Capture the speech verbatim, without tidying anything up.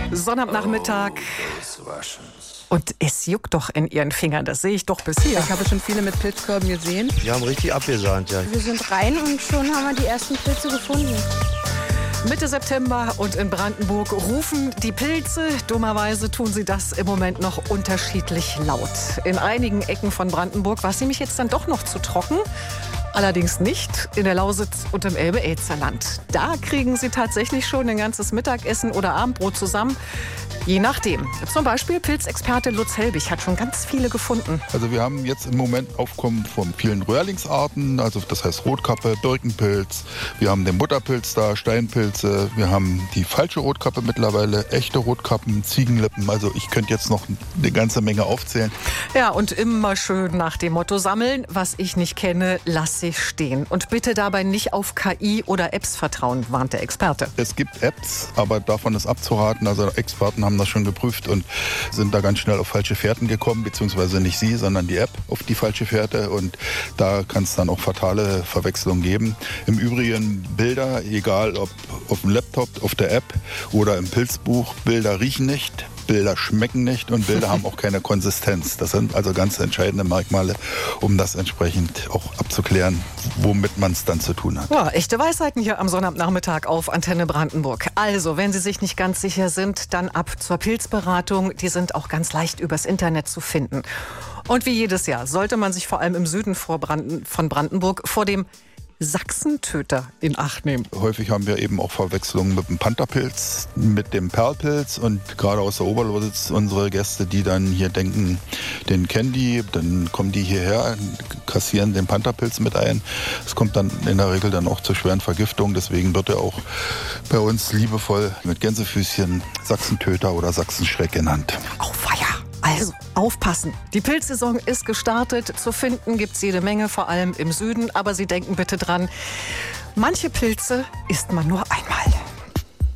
Sonnabendnachmittag. Und es juckt doch in Ihren Fingern, das sehe ich doch bis hier. Ich habe schon viele mit Pilzkörben gesehen. Wir haben richtig abgesahnt, ja. Wir sind rein und schon haben wir die ersten Pilze gefunden. Mitte September und in Brandenburg rufen die Pilze. Dummerweise tun sie das im Moment noch unterschiedlich laut. In einigen Ecken von Brandenburg war es nämlich jetzt dann doch noch zu trocken. Allerdings nicht in der Lausitz und im Elbe-Elster-Land. Da kriegen sie tatsächlich schon ein ganzes Mittagessen oder Abendbrot zusammen. Je nachdem. Zum Beispiel Pilzexperte Lutz Helbig hat schon ganz viele gefunden. Also wir haben jetzt im Moment Aufkommen von vielen Röhrlingsarten, also das heißt Rotkappe, Birkenpilz. Wir haben den Butterpilz da, Steinpilze. Wir haben die falsche Rotkappe mittlerweile, echte Rotkappen, Ziegenlippen. Also ich könnte jetzt noch eine ganze Menge aufzählen. Ja, und immer schön nach dem Motto sammeln, was ich nicht kenne, lasse ich stehen. Und bitte dabei nicht auf K I oder Apps vertrauen, warnt der Experte. Es gibt Apps, aber davon ist abzuraten. Also Experten haben das schon geprüft und sind da ganz schnell auf falsche Fährten gekommen, beziehungsweise nicht sie, sondern die App auf die falsche Fährte, und da kann es dann auch fatale Verwechslungen geben. Im Übrigen Bilder, egal ob auf dem Laptop, auf der App oder im Pilzbuch, Bilder riechen nicht, Bilder schmecken nicht und Bilder haben auch keine Konsistenz. Das sind also ganz entscheidende Merkmale, um das entsprechend auch abzuklären, womit man es dann zu tun hat. Ja, echte Weisheiten hier am Sonnabendnachmittag auf Antenne Brandenburg. Also, wenn Sie sich nicht ganz sicher sind, dann ab zur Pilzberatung. Die sind auch ganz leicht übers Internet zu finden. Und wie jedes Jahr sollte man sich vor allem im Süden von Brandenburg vor dem Sachsentöter in Acht nehmen. Häufig haben wir eben auch Verwechslungen mit dem Pantherpilz, mit dem Perlpilz, und gerade aus der Oberlausitz unsere Gäste, die dann hier denken, den kennen die, dann kommen die hierher, kassieren den Pantherpilz mit ein. Es kommt dann in der Regel dann auch zu schweren Vergiftungen, deswegen wird er auch bei uns liebevoll mit Gänsefüßchen Sachsentöter oder Sachsenschreck genannt. Auweia! Also aufpassen. Die Pilzsaison ist gestartet. Zu finden gibt es jede Menge, vor allem im Süden. Aber Sie denken bitte dran, manche Pilze isst man nur einmal.